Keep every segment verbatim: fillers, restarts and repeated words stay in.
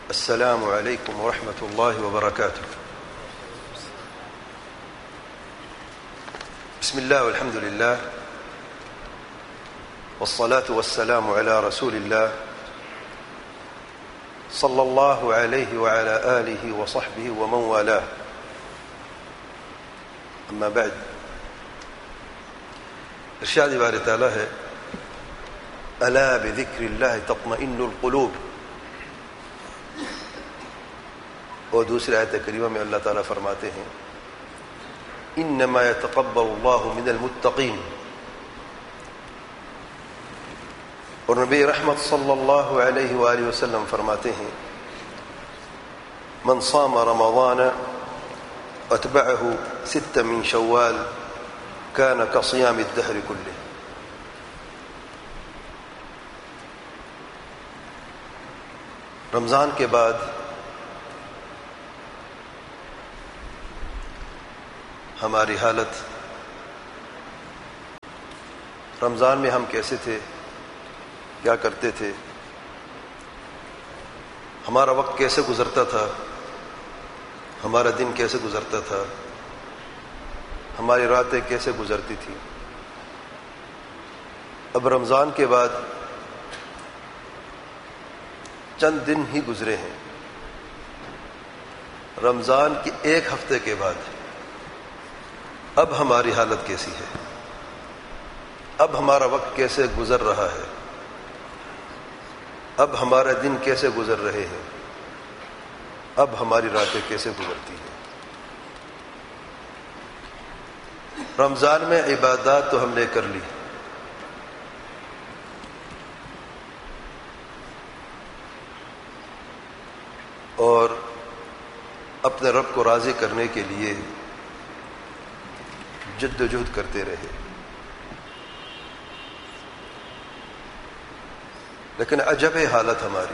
السلام علیکم ورحمۃ اللہ وبرکاتہ. بسم اللہ والحمد للہ والصلاة والسلام علی رسول اللہ صلی اللہ علیہ وعلی آلہ وصحبہ ومن والاه. اما بعد، ارشاد باری تعالی ہے الا بذکر اللہ تطمئن القلوب. اور دوسری آیت کریمہ میں اللہ تعالیٰ فرماتے ہیں انما یتقبل اللہ من المتقین. اور نبی رحمت صلی اللہ علیہ وآلہ وسلم فرماتے ہیں من صام رمضان اتبعه ست من شوال كان كصيام الدهر كله. رمضان کے بعد ہماری حالت، رمضان میں ہم کیسے تھے، کیا کرتے تھے، ہمارا وقت کیسے گزرتا تھا، ہمارا دن کیسے گزرتا تھا، ہماری راتیں کیسے گزرتی تھی. اب رمضان کے بعد چند دن ہی گزرے ہیں. رمضان کے ایک ہفتے کے بعد اب ہماری حالت کیسی ہے، اب ہمارا وقت کیسے گزر رہا ہے، اب ہمارے دن کیسے گزر رہے ہیں، اب ہماری راتیں کیسے گزرتی ہیں. رمضان میں عبادات تو ہم نے کر لی، اور اپنے رب کو راضی کرنے کے لیے جد و جہد کرتے رہے. لیکن عجب ہے حالت ہماری.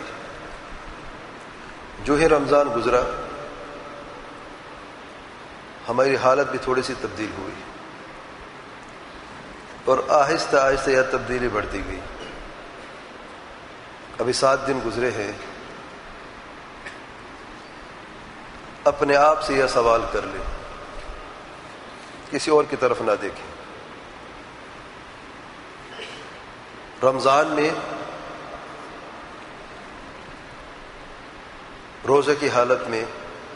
جو ہی رمضان گزرا ہماری حالت بھی تھوڑی سی تبدیل ہوئی، اور آہستہ آہستہ یہ تبدیلی بڑھتی گئی. ابھی سات دن گزرے ہیں. اپنے آپ سے یہ سوال کر لیں، کسی اور کی طرف نہ دیکھیں. رمضان میں روزے کی حالت میں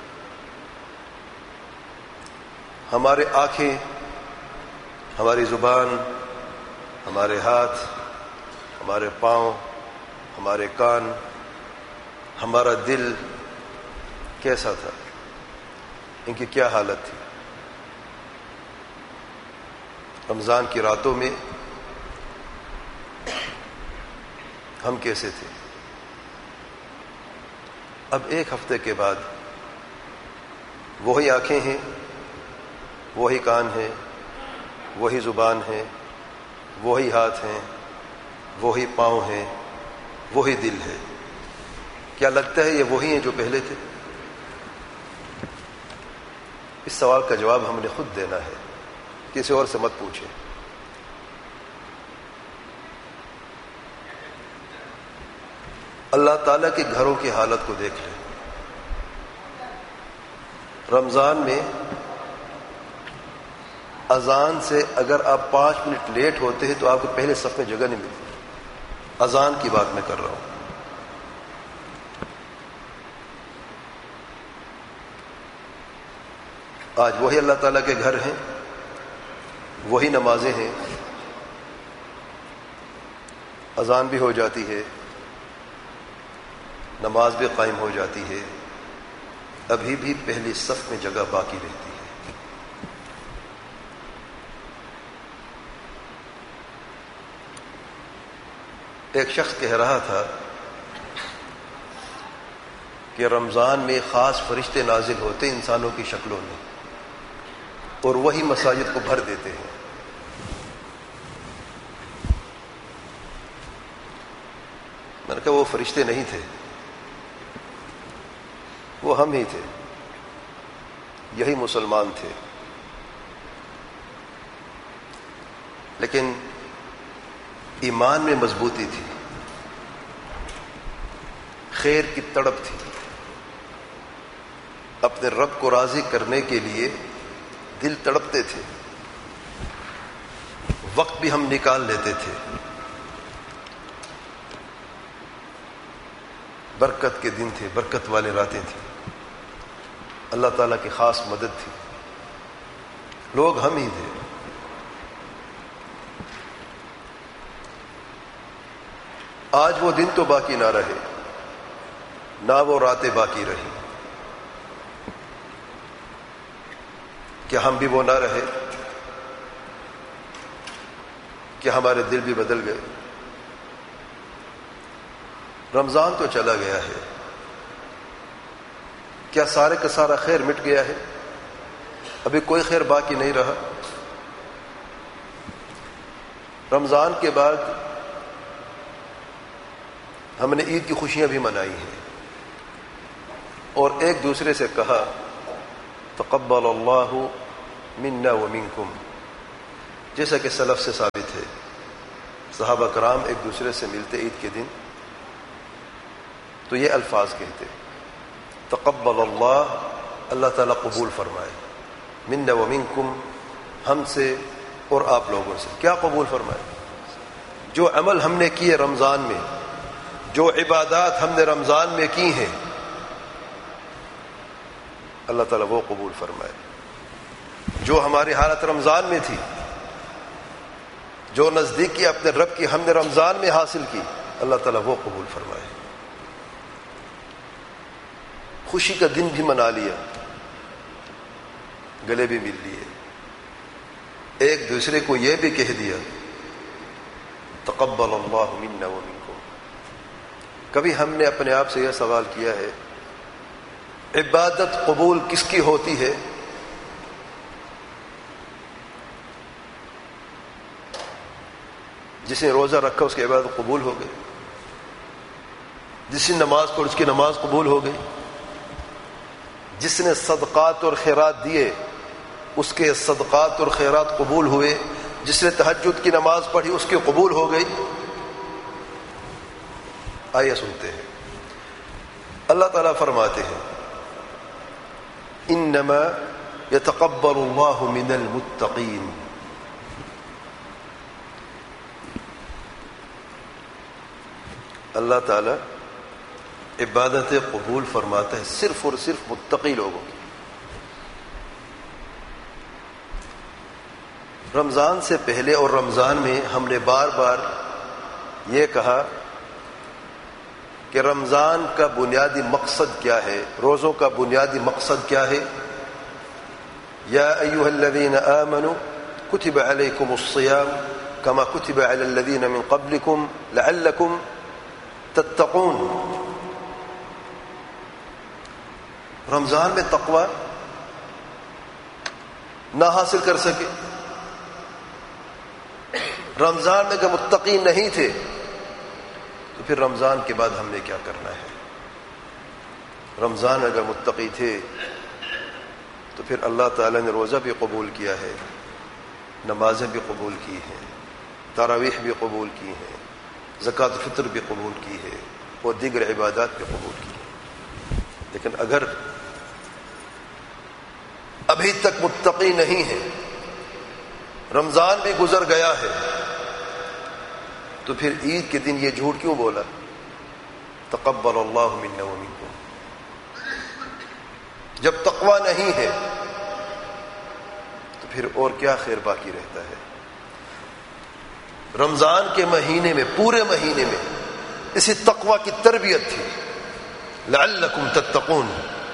ہمارے آنکھیں، ہماری زبان، ہمارے ہاتھ، ہمارے پاؤں، ہمارے کان، ہمارا دل کیسا تھا، ان کی کیا حالت تھی. رمضان کی راتوں میں ہم کیسے تھے. اب ایک ہفتے کے بعد وہی آنکھیں ہیں، وہی کان ہیں، وہی زبان ہے، وہی ہاتھ ہیں، وہی پاؤں ہیں، وہی دل ہے. کیا لگتا ہے یہ وہی ہیں جو پہلے تھے؟ اس سوال کا جواب ہم نے خود دینا ہے، کسی اور سے مت پوچھیں. اللہ تعالیٰ کے گھروں کی حالت کو دیکھ لیں. رمضان میں اذان سے اگر آپ پانچ منٹ لیٹ ہوتے ہیں تو آپ کو پہلے صف میں جگہ نہیں ملتی. اذان کی بات میں کر رہا ہوں. آج وہی اللہ تعالیٰ کے گھر ہیں، وہی نمازیں ہیں، اذان بھی ہو جاتی ہے، نماز بھی قائم ہو جاتی ہے، ابھی بھی پہلی صف میں جگہ باقی رہتی ہے. ایک شخص کہہ رہا تھا کہ رمضان میں خاص فرشتے نازل ہوتے انسانوں کی شکلوں میں، اور وہی مساجد کو بھر دیتے ہیں. میں نے کہا وہ فرشتے نہیں تھے، وہ ہم ہی تھے، یہی مسلمان تھے. لیکن ایمان میں مضبوطی تھی، خیر کی تڑپ تھی، اپنے رب کو راضی کرنے کے لیے دل تڑپتے تھے، وقت بھی ہم نکال لیتے تھے. برکت کے دن تھے، برکت والے راتیں تھیں، اللہ تعالیٰ کی خاص مدد تھی. لوگ ہم ہی تھے. آج وہ دن تو باقی نہ رہے، نہ وہ راتیں باقی رہی. کیا ہم بھی وہ نہ رہے؟ کیا ہمارے دل بھی بدل گئے؟ رمضان تو چلا گیا ہے، کیا سارے کا سارا خیر مٹ گیا ہے؟ ابھی کوئی خیر باقی نہیں رہا. رمضان کے بعد ہم نے عید کی خوشیاں بھی منائی ہیں اور ایک دوسرے سے کہا تقبل اللہ منا ومنکم، جیسا کہ سلف سے ثابت ہے. صحابہ کرام ایک دوسرے سے ملتے عید کے دن تو یہ الفاظ کہتے تقبل اللہ، اللہ تعالیٰ قبول فرمائے، منا ومنکم، ہم سے اور آپ لوگوں سے. کیا قبول فرمائے؟ جو عمل ہم نے کیے رمضان میں، جو عبادات ہم نے رمضان میں کی ہیں، اللہ تعالیٰ وہ قبول فرمائے. جو ہماری حالت رمضان میں تھی، جو نزدیکی اپنے رب کی ہم نے رمضان میں حاصل کی، اللہ تعالیٰ وہ قبول فرمائے. خوشی کا دن بھی منا لیا، گلے بھی مل لیے، ایک دوسرے کو یہ بھی کہہ دیا تقبل اللہ منا ومنکم. کبھی ہم نے اپنے آپ سے یہ سوال کیا ہے عبادت قبول کس کی ہوتی ہے؟ جس نے روزہ رکھا اس کی عبادت قبول ہو گئی، جس نے نماز پڑھی اس کی نماز قبول ہو گئی، جس نے صدقات اور خیرات دیے اس کے صدقات اور خیرات قبول ہوئے، جس نے تہجد کی نماز پڑھی اس کی قبول ہو گئی. آئیے سنتے ہیں. اللہ تعالیٰ فرماتے ہیں انما یتقبل اللہ من المتقین. اللہ تعالیٰ عبادتیں قبول فرماتا ہے صرف اور صرف متقی لوگوں کی. رمضان سے پہلے اور رمضان میں ہم نے بار بار یہ کہا کہ رمضان کا بنیادی مقصد کیا ہے، روزوں کا بنیادی مقصد کیا ہے. یا ایھا الذین آمنوا کتب علیکم الصیام کما کتب علی الذین من قبلکم لعلکم تتقون. رمضان میں تقوی نہ حاصل کر سکے، رمضان میں اگر متقی نہیں تھے تو پھر رمضان کے بعد ہم نے کیا کرنا ہے؟ رمضان اگر متقی تھے تو پھر اللہ تعالیٰ نے روزہ بھی قبول کیا ہے، نمازیں بھی قبول کی ہیں، تراویح بھی قبول کی ہیں، زکوٰۃ الفطر بھی قبول کی ہے اور دیگر عبادات بھی قبول کی ہے. لیکن اگر ابھی تک متقی نہیں ہے، رمضان بھی گزر گیا ہے، تو پھر عید کے دن یہ جھوٹ کیوں بولا تقبل اللہ منا ومنکم؟ جب تقوی نہیں ہے تو پھر اور کیا خیر باقی رہتا ہے؟ رمضان کے مہینے میں، پورے مہینے میں اسی تقوی کی تربیت تھی لعلکم تتقون.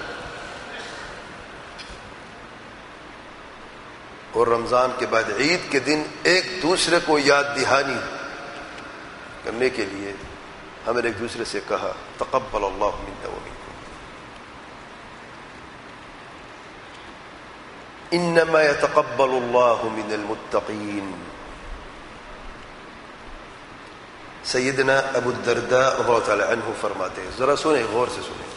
اور رمضان کے بعد عید کے دن ایک دوسرے کو یاد دہانی کرنے کے لیے ہم نے ایک دوسرے سے کہا تقبل اللہ منا ومنکم. انما يتقبل اللہ من المتقین. سیدنا ابو الدرداء رضی اللہ تعالی عنہ فرماتے ہیں، ذرا سنیں، غور سے سنیں.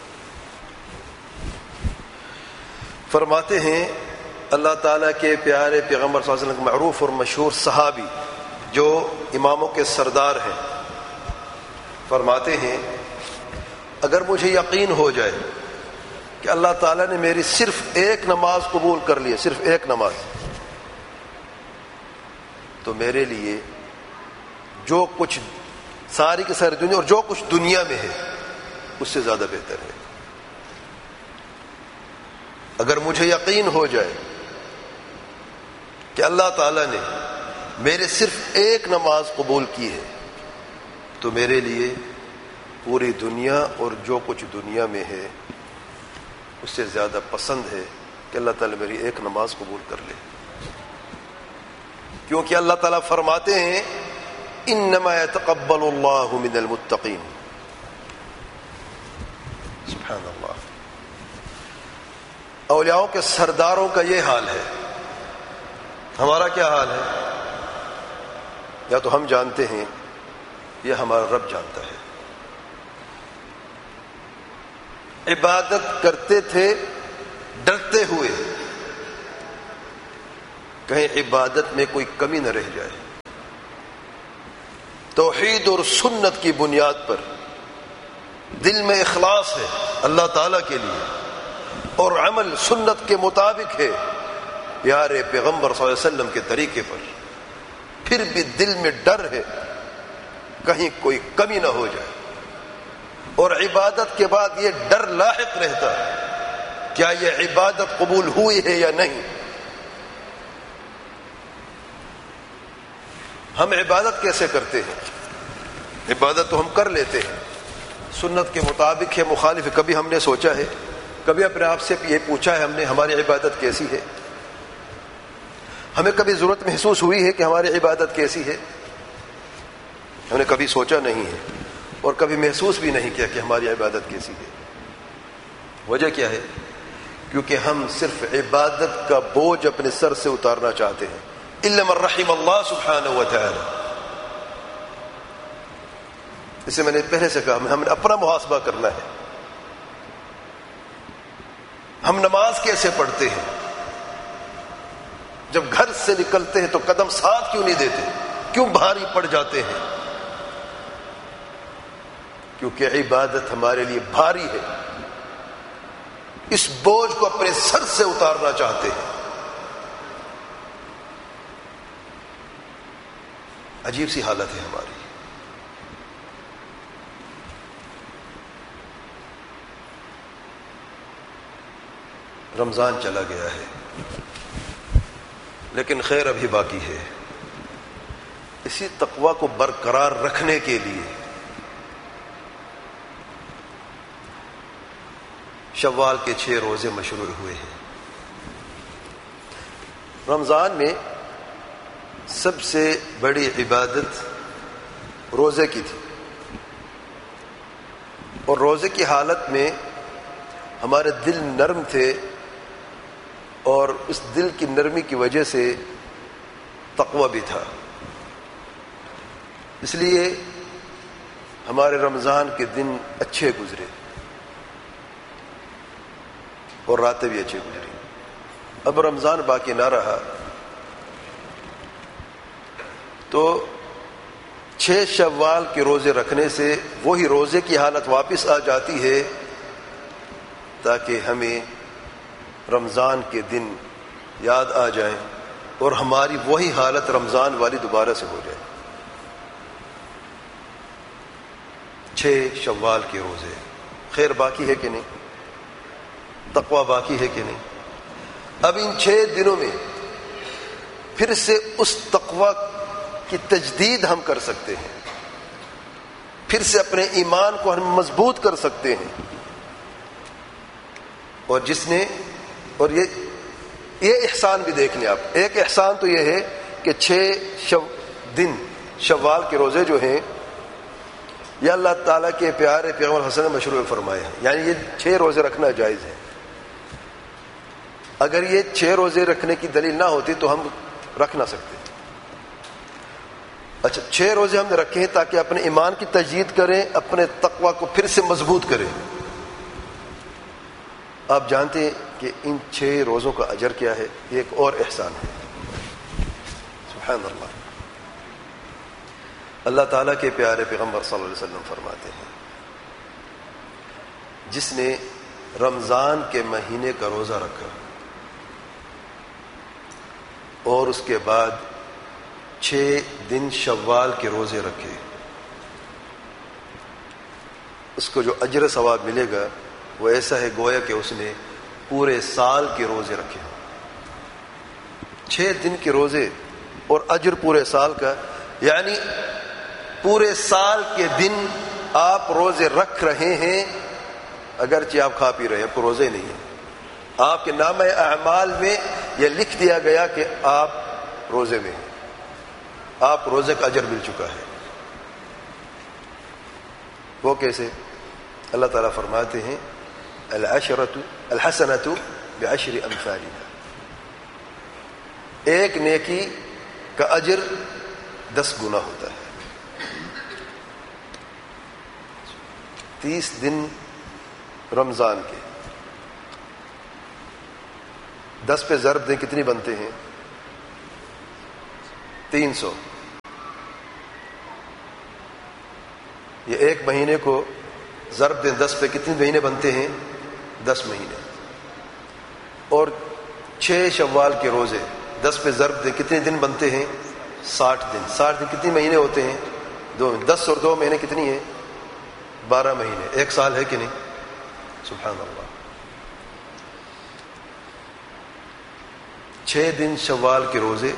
فرماتے ہیں اللہ تعالیٰ کے پیارے پیغمبر صلی اللہ علیہ وسلم معروف اور مشہور صحابی جو اماموں کے سردار ہیں، فرماتے ہیں اگر مجھے یقین ہو جائے کہ اللہ تعالیٰ نے میری صرف ایک نماز قبول کر لی ہے، صرف ایک نماز، تو میرے لیے جو کچھ ساری کی ساری دنیا اور جو کچھ دنیا میں ہے اس سے زیادہ بہتر ہے۔ اگر مجھے یقین ہو جائے کہ اللہ تعالیٰ نے میرے صرف ایک نماز قبول کی ہے تو میرے لیے پوری دنیا اور جو کچھ دنیا میں ہے اس سے زیادہ پسند ہے کہ اللہ تعالیٰ میری ایک نماز قبول کر لے، کیونکہ اللہ تعالیٰ فرماتے ہیں انما يتقبل اللہ من المتقین۔ سبحان اللہ۔ اولیاءوں کے سرداروں کا یہ حال ہے، ہمارا کیا حال ہے؟ یا تو ہم جانتے ہیں یا ہمارا رب جانتا ہے۔ عبادت کرتے تھے ڈرتے ہوئے کہیں عبادت میں کوئی کمی نہ رہ جائے، توحید اور سنت کی بنیاد پر دل میں اخلاص ہے اللہ تعالیٰ کے لیے اور عمل سنت کے مطابق ہے پیارے پیغمبر صلی اللہ علیہ وسلم کے طریقے پر، پھر بھی دل میں ڈر ہے کہیں کوئی کمی نہ ہو جائے، اور عبادت کے بعد یہ ڈر لاحق رہتا ہے کیا یہ عبادت قبول ہوئی ہے یا نہیں۔ ہم عبادت کیسے کرتے ہیں؟ عبادت تو ہم کر لیتے ہیں، سنت کے مطابق ہے مخالف ہے، کبھی ہم نے سوچا ہے، کبھی اپنے آپ سے یہ پوچھا ہے ہم نے ہماری عبادت کیسی ہے؟ ہمیں کبھی ضرورت محسوس ہوئی ہے کہ ہماری عبادت کیسی ہے؟ ہم نے کبھی سوچا نہیں ہے اور کبھی محسوس بھی نہیں کیا کہ ہماری عبادت کیسی ہے۔ وجہ کیا ہے؟ کیونکہ ہم صرف عبادت کا بوجھ اپنے سر سے اتارنا چاہتے ہیں، الا من رحم اللہ سبحانہ و تعالی۔ اسے میں نے پہلے سے کہا ہمیں اپنا محاسبہ کرنا ہے۔ ہم نماز کیسے پڑھتے ہیں؟ جب گھر سے نکلتے ہیں تو قدم ساتھ کیوں نہیں دیتے؟ کیوں بھاری پڑ جاتے ہیں؟ کیونکہ عبادت ہمارے لیے بھاری ہے، اس بوجھ کو اپنے سر سے اتارنا چاہتے ہیں۔ عجیب سی حالت ہے ہماری۔ رمضان چلا گیا ہے لیکن خیر ابھی باقی ہے۔ اسی تقوی کو برقرار رکھنے کے لیے شوال کے چھ روزے مشروع ہوئے ہیں۔ رمضان میں سب سے بڑی عبادت روزے کی تھی، اور روزے کی حالت میں ہمارے دل نرم تھے، اور اس دل کی نرمی کی وجہ سے تقوی بھی تھا، اس لیے ہمارے رمضان کے دن اچھے گزرے اور راتیں بھی اچھے گزری۔ اب رمضان باقی نہ رہا تو چھ شوال کے روزے رکھنے سے وہی روزے کی حالت واپس آ جاتی ہے تاکہ ہمیں رمضان کے دن یاد آ جائیں اور ہماری وہی حالت رمضان والی دوبارہ سے ہو جائے۔ چھ شوال کے روزے، خیر باقی ہے کہ نہیں؟ تقوی باقی ہے کہ نہیں؟ اب ان چھ دنوں میں پھر سے اس تقوی کی تجدید ہم کر سکتے ہیں، پھر سے اپنے ایمان کو ہم مضبوط کر سکتے ہیں۔ اور جس نے اور یہ یہ احسان بھی دیکھ لیں آپ، ایک احسان تو یہ ہے کہ چھ شو دن شوال کے روزے جو ہیں یہ اللہ تعالیٰ کے پیارے پیغمبر حسن نے مشروع فرمائے ہیں، یعنی یہ چھ روزے رکھنا جائز ہے۔ اگر یہ چھ روزے رکھنے کی دلیل نہ ہوتی تو ہم رکھ نہ سکتے۔ اچھا، چھ روزے ہم نے رکھے ہیں تاکہ اپنے ایمان کی تجدید کریں، اپنے تقوی کو پھر سے مضبوط کریں۔ آپ جانتے ہیں کہ ان چھ روزوں کا اجر کیا ہے؟ ایک اور احسان ہے، سبحان اللہ۔ اللہ تعالیٰ کے پیارے پیغمبر صلی اللہ علیہ وسلم فرماتے ہیں جس نے رمضان کے مہینے کا روزہ رکھا اور اس کے بعد چھ دن شوال کے روزے رکھے، اس کو جو اجر ثواب ملے گا وہ ایسا ہے گویا کہ اس نے پورے سال کے روزے رکھے ہوں۔ چھ دن کے روزے اور اجر پورے سال کا، یعنی پورے سال کے دن آپ روزے رکھ رہے ہیں، اگرچہ آپ کھا پی رہے ہیں، آپ کو روزے نہیں ہیں، آپ کے نامہ اعمال میں یہ لکھ دیا گیا کہ آپ روزے میں ہیں، آپ روزے کا اجر مل چکا ہے۔ وہ کیسے؟ اللہ تعالیٰ فرماتے ہیں العشرۃ الحسنۃ بعشر امثالها، ایک نیکی کا اجر دس گنا ہوتا ہے۔ تیس دن رمضان کے دس پہ ضرب دیں کتنی بنتے ہیں؟ تین سو۔ یہ ایک مہینے کو ضرب دیں دس پہ کتنے مہینے بنتے ہیں؟ دس مہینے۔ اور چھ شوال کے روزے دس پہ ضرب دیں کتنے دن بنتے ہیں؟ ساٹھ دن۔ ساٹھ دن کتنے مہینے ہوتے ہیں؟ دو۔ دس اور دو مہینے کتنی ہیں؟ بارہ مہینے۔ ایک سال ہے کہ نہیں؟ سبحان اللہ۔ چھ دن شوال کے روزے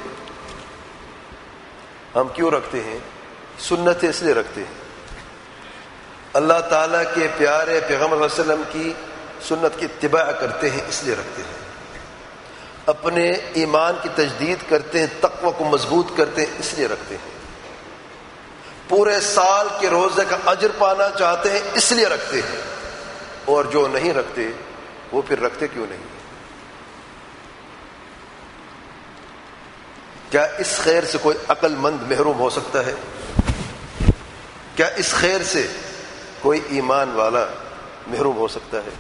ہم کیوں رکھتے ہیں؟ سنت اس لیے رکھتے ہیں، اللہ تعالیٰ کے پیارے پیغمبر صلی اللہ علیہ وسلم کی سنت کی اتباع کرتے ہیں، اس لیے رکھتے ہیں، اپنے ایمان کی تجدید کرتے ہیں، تقوی کو مضبوط کرتے ہیں، اس لیے رکھتے ہیں، پورے سال کے روزے کا اجر پانا چاہتے ہیں، اس لیے رکھتے ہیں۔ اور جو نہیں رکھتے وہ پھر رکھتے کیوں نہیں؟ کیا اس خیر سے کوئی عقل مند محروم ہو سکتا ہے؟ کیا اس خیر سے کوئی ایمان والا محروم ہو سکتا ہے؟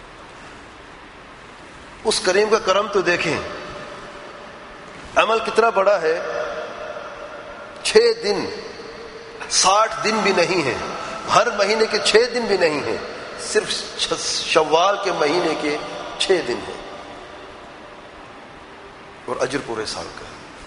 اس کریم کا کرم تو دیکھیں، عمل کتنا بڑا ہے۔ چھ دن، ساٹھ دن بھی نہیں ہیں، ہر مہینے کے چھ دن بھی نہیں ہیں، صرف شوال کے مہینے کے چھ دن ہیں، اور اجر پورے سال کا۔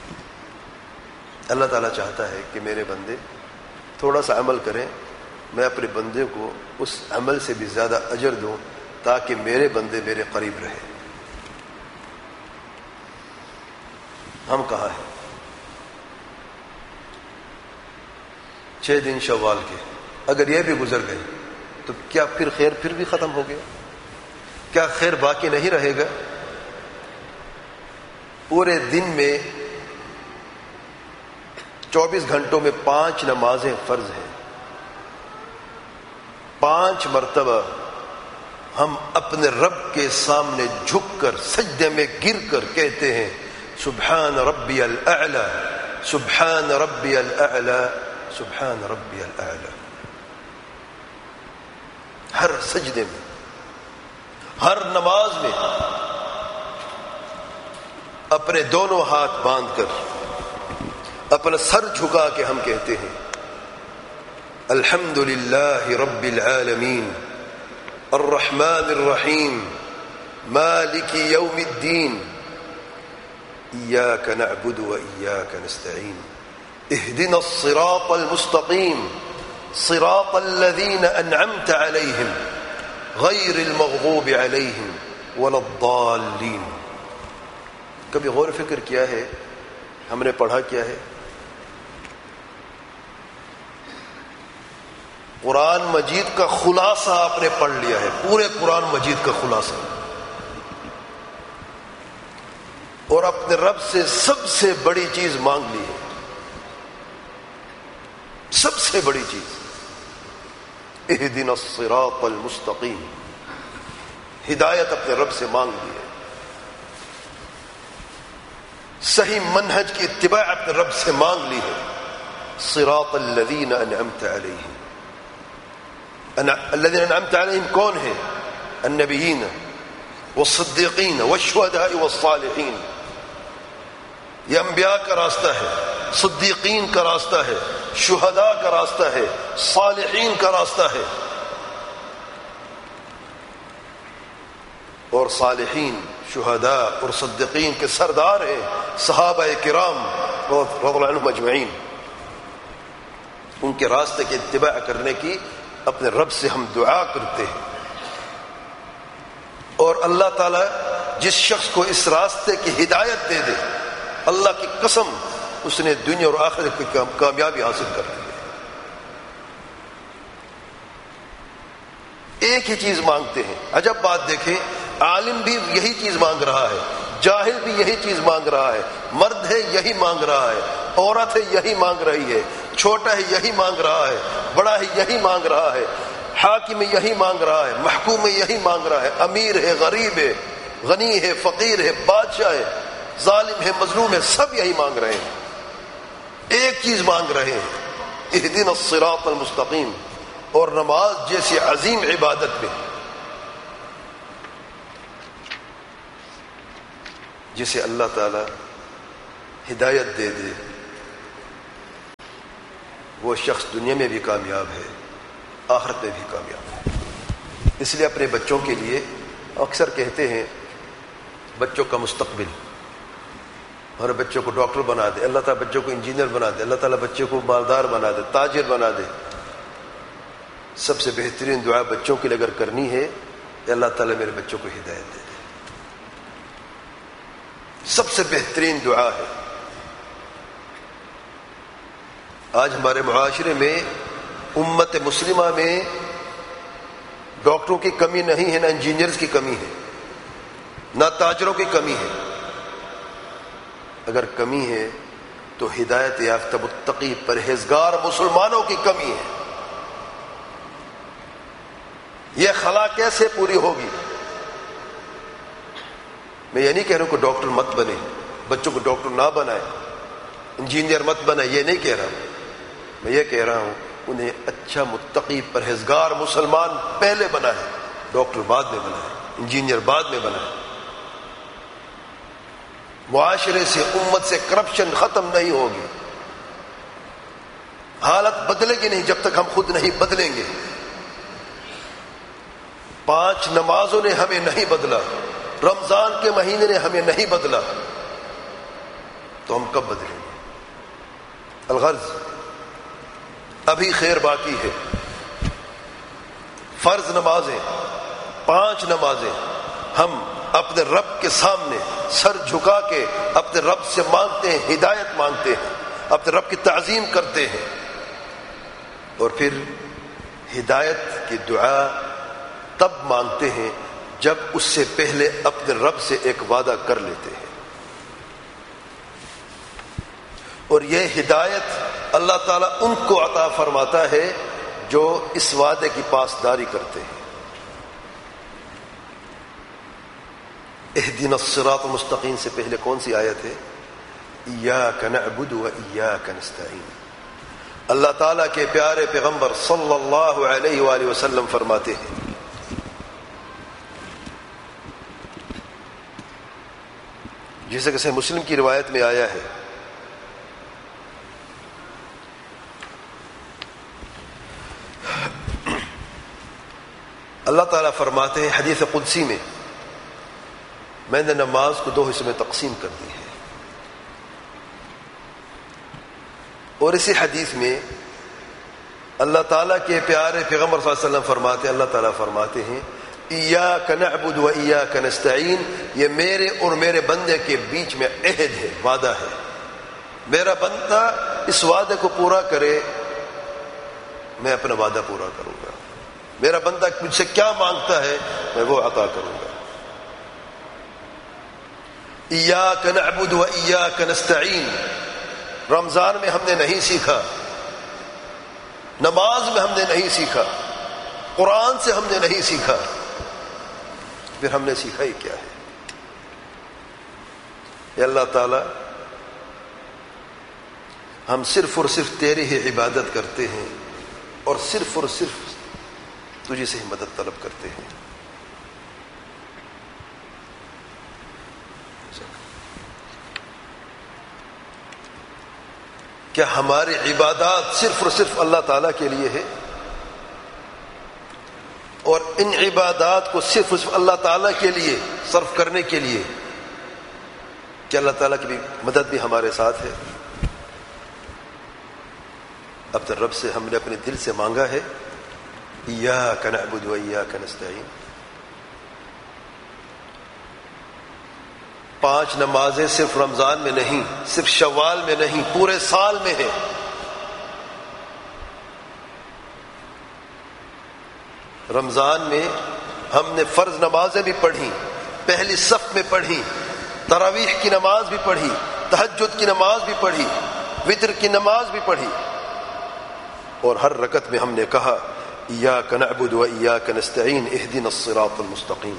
اللہ تعالیٰ چاہتا ہے کہ میرے بندے تھوڑا سا عمل کریں، میں اپنے بندے کو اس عمل سے بھی زیادہ اجر دوں تاکہ میرے بندے میرے قریب رہے۔ ہم کہاں ہیں؟ چھ دن شوال کے اگر یہ بھی گزر گئے تو کیا پھر خیر پھر بھی ختم ہو گیا؟ کیا خیر باقی نہیں رہے گا؟ پورے دن میں چوبیس گھنٹوں میں پانچ نمازیں فرض ہیں، پانچ مرتبہ ہم اپنے رب کے سامنے جھک کر سجدے میں گر کر کہتے ہیں سبحان ربی الاعلی، سبحان ربی الاعلی، سبحان ربی الاعلی، ہر سجدے میں، ہر نماز میں اپنے دونوں ہاتھ باندھ کر اپنا سر جھکا کے ہم کہتے ہیں الحمد للہ رب العالمین الرحمن الرحیم مالک یوم الدین ایاک نعبد و ایاک نستعین اهدنا الصراط المستقیم صراط الذین انعمت علیہم غیر المغضوب علیہم ولا الضالین۔ کبھی غور فکر کیا ہے ہم نے پڑھا کیا ہے؟ قرآن مجید کا خلاصہ آپ نے پڑھ لیا ہے، پورے قرآن مجید کا خلاصہ، اور اپنے رب سے سب سے بڑی چیز مانگ لی ہے، سب سے بڑی چیز اہدنا الصراط المستقیم، ہدایت اپنے رب سے مانگ لی ہے، صحیح منہج کی اتباع اپنے رب سے مانگ لی ہے، صراط الذین انعمت علیہم۔ الذین انعمت علیہم کون ہیں؟ النبیین والصدیقین والشہداء والصالحین، یہ انبیاء کا راستہ ہے، صدیقین کا راستہ ہے، شہداء کا راستہ ہے، صالحین کا راستہ ہے۔ اور صالحین، شہداء اور صدیقین کے سردار ہیں صحابہ کرام رضی اللہ عنہم اجمعین. ان کے راستے کی اتباع کرنے کی اپنے رب سے ہم دعا کرتے ہیں. اور اللہ تعالیٰ جس شخص کو اس راستے کی ہدایت دے دے، اللہ کی قسم اس نے دنیا اور آخرت کی کامیابی حاصل کر لی. ایک ہی چیز مانگتے ہیں. عجب بات دیکھیں، عالم بھی یہی چیز مانگ رہا ہے، جاہل بھی یہی چیز مانگ رہا ہے، مرد ہے یہی مانگ رہا ہے، عورت ہے یہی مانگ رہی ہے، چھوٹا ہے یہی مانگ رہا ہے، بڑا ہے یہی مانگ رہا ہے، حاکم ہے یہی مانگ رہا ہے، محکوم ہے یہی مانگ رہا ہے، امیر ہے غریب ہے، غنی ہے فقیر ہے، بادشاہ ہے ظالم ہے مظلوم ہے، سب یہی مانگ رہے ہیں. ایک چیز مانگ رہے ہیں، اہدنا الصراط المستقیم. اور نماز جیسی عظیم عبادت میں جسے اللہ تعالی ہدایت دے دے، وہ شخص دنیا میں بھی کامیاب ہے، آخرت میں بھی کامیاب ہے. اس لیے اپنے بچوں کے لیے اکثر کہتے ہیں بچوں کا مستقبل، ہمارے بچوں کو ڈاکٹر بنا دے، اللہ تعالیٰ بچوں کو انجینئر بنا دے، اللہ تعالیٰ بچوں کو مالدار بنا دے، تاجر بنا دے. سب سے بہترین دعا بچوں کے لیے اگر کرنی ہے کہ اللہ تعالیٰ میرے بچوں کو ہدایت دے دے، سب سے بہترین دعا ہے. آج ہمارے معاشرے میں امت مسلمہ میں ڈاکٹروں کی کمی نہیں ہے، نہ انجینئرز کی کمی ہے، نہ تاجروں کی کمی ہے. اگر کمی ہے تو ہدایت یافتہ متقی پرہیزگار مسلمانوں کی کمی ہے. یہ خلا کیسے پوری ہوگی؟ میں یہ نہیں کہہ رہا ہوں کہ ڈاکٹر مت بنے، بچوں کو ڈاکٹر نہ بنائے، انجینئر مت بنائے، یہ نہیں کہہ رہا ہوں. میں یہ کہہ رہا ہوں انہیں اچھا متقی پرہیزگار مسلمان پہلے بنائے، ڈاکٹر بعد میں بنائے، انجینئر بعد میں بنائے. معاشرے سے، امت سے کرپشن ختم نہیں ہوگی، حالت بدلے گی نہیں جب تک ہم خود نہیں بدلیں گے. پانچ نمازوں نے ہمیں نہیں بدلا، رمضان کے مہینے نے ہمیں نہیں بدلا، تو ہم کب بدلیں گے؟ الغرض ابھی خیر باقی ہے. فرض نمازیں، پانچ نمازیں ہم اپنے رب کے سامنے سر جھکا کے اپنے رب سے مانگتے ہیں، ہدایت مانگتے ہیں، اپنے رب کی تعظیم کرتے ہیں. اور پھر ہدایت کی دعا تب مانگتے ہیں جب اس سے پہلے اپنے رب سے ایک وعدہ کر لیتے ہیں. اور یہ ہدایت اللہ تعالیٰ ان کو عطا فرماتا ہے جو اس وعدے کی پاسداری کرتے ہیں. اہدنا الصراط المستقیم سے پہلے کون سی آیت ہے؟ ایاک نعبد و ایاک نستعین. اللہ تعالیٰ کے پیارے پیغمبر صلی اللہ علیہ وآلہ وسلم فرماتے ہیں جیسے کہ صحیح مسلم کی روایت میں آیا ہے، اللہ تعالیٰ فرماتے ہیں حدیث قدسی میں، میں نے نماز کو دو حصوں میں تقسیم کر دی ہے. اور اسی حدیث میں اللہ تعالیٰ کے پیارے پیغمبر صلی اللہ علیہ وسلم فرماتے ہیں، اللہ تعالیٰ فرماتے ہیں ایاک نعبد و ایاک نستعین. یہ میرے اور میرے بندے کے بیچ میں عہد ہے، وعدہ ہے. میرا بندہ اس وعدے کو پورا کرے، میں اپنا وعدہ پورا کروں گا. میرا بندہ مجھ سے کیا مانگتا ہے میں وہ عطا کروں گا. ایاک نعبد و ایاک نستعین رمضان میں ہم نے نہیں سیکھا، نماز میں ہم نے نہیں سیکھا، قرآن سے ہم نے نہیں سیکھا، پھر ہم نے سیکھا ہی کیا ہے؟ اے اللہ تعالی، ہم صرف اور صرف تیری ہی عبادت کرتے ہیں اور صرف اور صرف تجھے سے ہی مدد طلب کرتے ہیں. کیا ہماری عبادات صرف اور صرف اللہ تعالیٰ کے لیے ہے؟ اور ان عبادات کو صرف اللہ تعالیٰ کے لیے صرف کرنے کے لیے کہ اللہ تعالیٰ کی بھی مدد بھی ہمارے ساتھ ہے. اپنے رب سے ہم نے اپنے دل سے مانگا ہے ایاک نعبد و ایاک نستعین. پانچ نمازیں صرف رمضان میں نہیں، صرف شوال میں نہیں، پورے سال میں ہیں. رمضان میں ہم نے فرض نمازیں بھی پڑھی، پہلی صف میں پڑھی، تراویح کی نماز بھی پڑھی، تہجد کی نماز بھی پڑھی، وتر کی نماز بھی پڑھی، اور ہر رکعت میں ہم نے کہا ایاک نعبد و ایاک نستعین اہدنا الصراط المستقیم.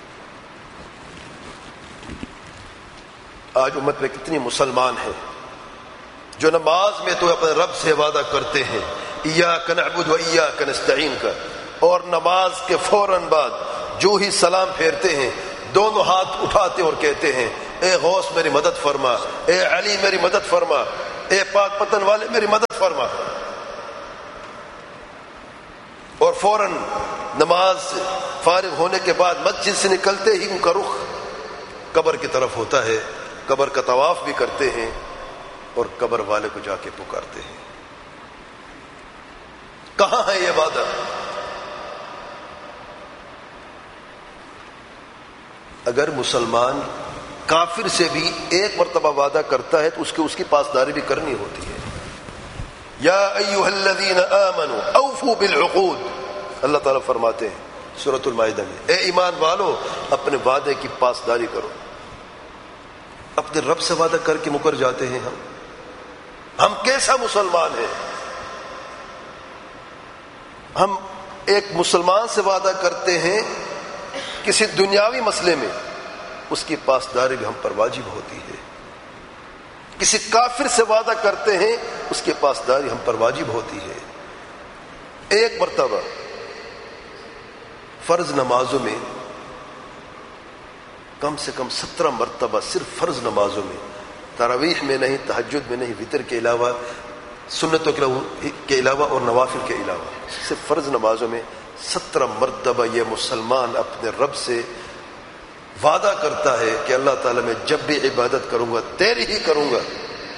آج امت میں کتنی مسلمان ہیں جو نماز میں تو اپنے رب سے وعدہ کرتے ہیں ایاک نعبد و ایاک نستعین کا، اور نماز کے فوراً بعد جو ہی سلام پھیرتے ہیں دونوں ہاتھ اٹھاتے اور کہتے ہیں اے غوث میری مدد فرما، اے علی میری مدد فرما، اے پاک پتن والے میری مدد فرما. اور فوراً نماز فارغ ہونے کے بعد مسجد سے نکلتے ہی ان کا رخ قبر کی طرف ہوتا ہے، قبر کا طواف بھی کرتے ہیں اور قبر والے کو جا کے پکارتے ہیں. کہاں ہے یہ وعدہ؟ اگر مسلمان کافر سے بھی ایک مرتبہ وعدہ کرتا ہے تو اس کی اس کی پاسداری بھی کرنی ہوتی ہے. یا ایھا الذین آمنوا اوفوا بالعقود، اللہ تعالیٰ فرماتے ہیں سورۃ المائدہ میں، اے ایمان والو اپنے وعدے کی پاسداری کرو. اپنے رب سے وعدہ کر کے مکر جاتے ہیں. ہم ہم کیسا مسلمان ہیں؟ ہم ایک مسلمان سے وعدہ کرتے ہیں کسی دنیاوی مسئلے میں، اس کی پاسداری بھی ہم پر واجب ہوتی ہے. کسی کافر سے وعدہ کرتے ہیں اس کی پاسداری ہم پر واجب ہوتی ہے. ایک مرتبہ فرض نمازوں میں کم سے کم سترہ مرتبہ صرف فرض نمازوں میں، تراویح میں نہیں، تہجد میں نہیں، وتر کے علاوہ، سنتوں کے علاوہ اور نوافل کے علاوہ صرف فرض نمازوں میں سترہ مرتبہ یہ مسلمان اپنے رب سے وعدہ کرتا ہے کہ اللہ تعالیٰ میں جب بھی عبادت کروں گا تیری ہی کروں گا،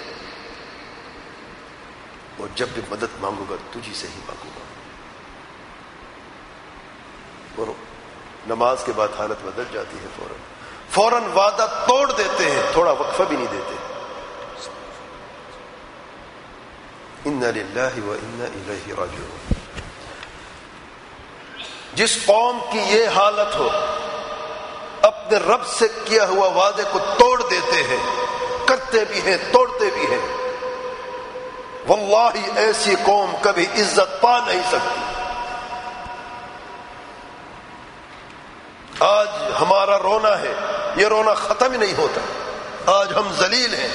اور جب بھی مدد مانگوں گا تجھی سے ہی مانگوں گا. اور نماز کے بعد حالت بدل جاتی ہے، فوراً فوراً وعدہ توڑ دیتے ہیں، تھوڑا وقفہ بھی نہیں دیتے. انا للہ و انا الیہ راجعون. جس قوم کی یہ حالت ہو، اپنے رب سے کیا ہوا وعدے کو توڑ دیتے ہیں، کرتے بھی ہیں توڑتے بھی ہیں، واللہ ایسی قوم کبھی عزت پا نہیں سکتی. آج ہمارا رونا ہے، یہ رونا ختم ہی نہیں ہوتا. آج ہم ذلیل ہیں،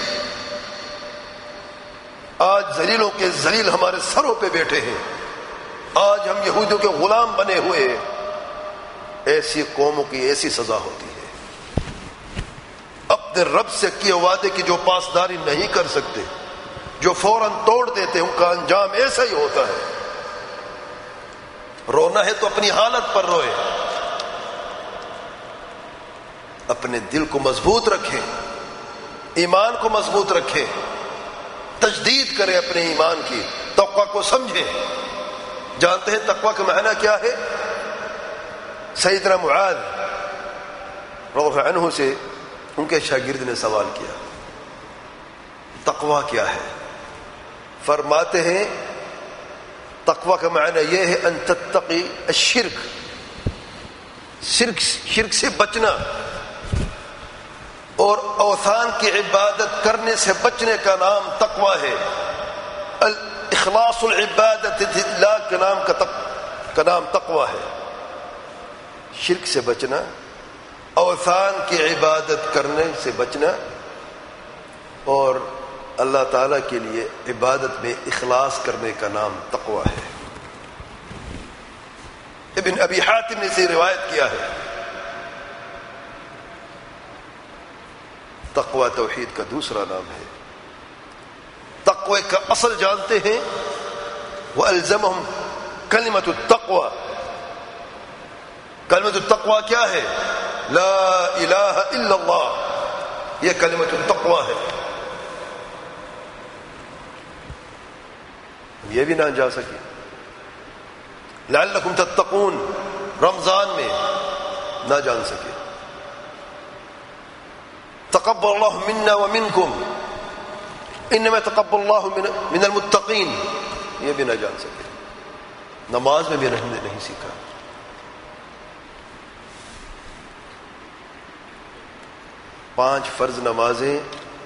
آج ذلیلوں کے ذلیل ہمارے سروں پہ بیٹھے ہیں، آج ہم یہودیوں کے غلام بنے ہوئے ہیں. ایسی قوموں کی ایسی سزا ہوتی ہے. اپنے رب سے کیے وعدے کی جو پاسداری نہیں کر سکتے، جو فوراً توڑ دیتے، ان کا انجام ایسا ہی ہوتا ہے. رونا ہے تو اپنی حالت پر روئے، اپنے دل کو مضبوط رکھیں، ایمان کو مضبوط رکھیں، تجدید کریں اپنے ایمان کی، تقوی کو سمجھیں. جانتے ہیں تقوی کا معنی کیا ہے؟ سیدنا معاذ رضی اللہ عنہ سے ان کے شاگرد نے سوال کیا تقوی کیا ہے؟ فرماتے ہیں تقوی کا معنی یہ ہے ان تتقی الشرک، شرک شرک سے بچنا اور اوثان کی عبادت کرنے سے بچنے کا نام تقوی ہے. اخلاص العبادت للہ کے نام کا تق... کا نام تقوی ہے. شرک سے بچنا، اوثان کی عبادت کرنے سے بچنا، اور اللہ تعالیٰ کے لیے عبادت میں اخلاص کرنے کا نام تقوی ہے. ابن ابی حاتم نے اسے روایت کیا ہے. تقوی توحید کا دوسرا نام ہے. تقوی کا اصل جانتے ہیں؟ وَأَلْزَمَهُمْ كَلِمَةُ التَّقْوَى، کلمۃ التقوی کیا ہے؟ لا الہ الا اللہ، یہ کلمۃ التقوی ہے. یہ بھی نہ جا سکے. لعلکم تتقون رمضان میں نہ جان سکے. تقبل اللہ منا ومنکم انما تقبل اللہ من المتقین، یہ بھی نہ جان سکے. نماز میں بھی رہنے نہیں سیکھا. پانچ فرض نمازیں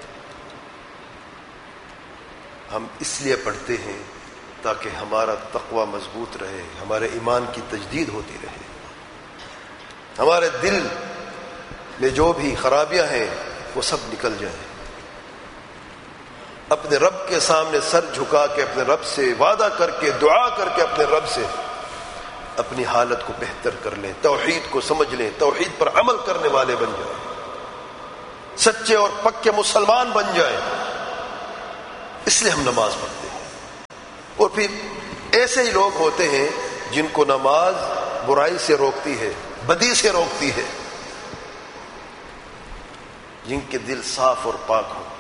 ہم اس لیے پڑھتے ہیں تاکہ ہمارا تقوی مضبوط رہے، ہمارے ایمان کی تجدید ہوتی رہے، ہمارے دل میں جو بھی خرابیاں ہیں وہ سب نکل جائیں. اپنے رب کے سامنے سر جھکا کے اپنے رب سے وعدہ کر کے دعا کر کے اپنے رب سے اپنی حالت کو بہتر کر لیں، توحید کو سمجھ لیں، توحید پر عمل کرنے والے بن جائیں، سچے اور پکے مسلمان بن جائیں. اس لیے ہم نماز پڑھتے ہیں. اور پھر ایسے ہی لوگ ہوتے ہیں جن کو نماز برائی سے روکتی ہے، بدی سے روکتی ہے، جن کے دل صاف اور پاک ہوں.